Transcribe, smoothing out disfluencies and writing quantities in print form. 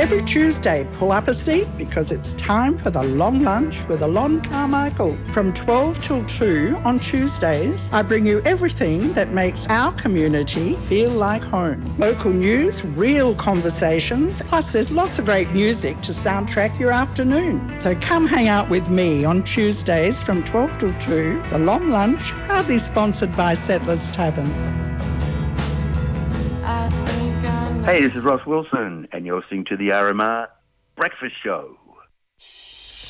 Every Tuesday, pull up a seat because it's time for the long lunch with Alon Carmichael. From 12 till 2 on Tuesdays, I bring you everything that makes our community feel like home. Local news, real conversations, plus there's lots of great music to soundtrack your afternoon. So come hang out with me on Tuesdays from 12 till 2. The long lunch, proudly sponsored by Settlers Tavern. Hey, this is Ross Wilson, and you're listening to the RMR Breakfast Show.